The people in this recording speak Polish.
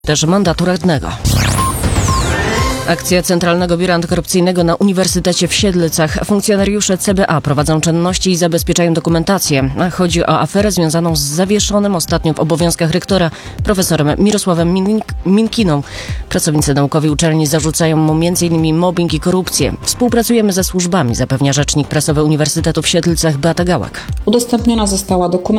też mandatu radnego. Akcja Centralnego Biura Antykorupcyjnego na Uniwersytecie w Siedlcach. Funkcjonariusze CBA prowadzą czynności i zabezpieczają dokumentację. Chodzi o aferę związaną z zawieszonym ostatnio w obowiązkach rektora profesorem Mirosławem Minkiną. Pracownicy naukowi uczelni zarzucają mu m.in. mobbing i korupcję. Współpracujemy ze służbami, zapewnia rzecznik prasowy Uniwersytetu w Siedlcach Beata Gałak. Udostępniona została dokumentacja